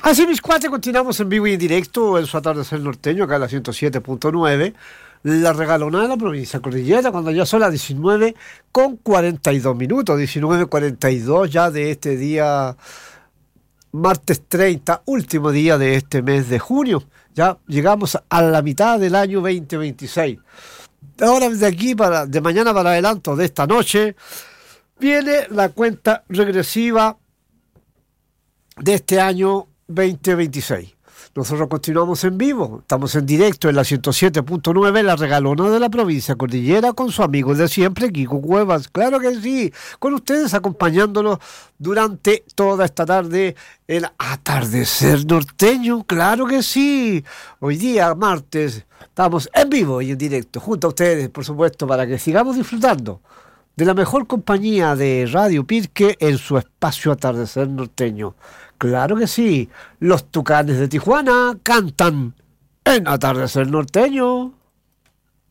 Así mis cuates, continuamos en vivo y en directo en su atardecer norteño, acá en la 107.9, la regalonada de la provincia Cordillera, cuando ya son las 19:42, 19:42 ya de este día, martes 30, último día de este mes de junio. Ya llegamos a la mitad del año 2026. Ahora de aquí, de mañana para adelanto de esta noche, viene la cuenta regresiva de este año 2026. Nosotros continuamos en vivo, estamos en directo en la 107.9, la regalona de la provincia Cordillera, con su amigo de siempre, Kiko Cuevas. Claro que sí, con ustedes acompañándolos durante toda esta tarde, el atardecer norteño. Claro que sí, hoy día martes estamos en vivo y en directo junto a ustedes, por supuesto, para que sigamos disfrutando de la mejor compañía de Radio Pirque en su espacio atardecer norteño. Claro que sí, los Tucanes de Tijuana cantan en Atardecer Norteño.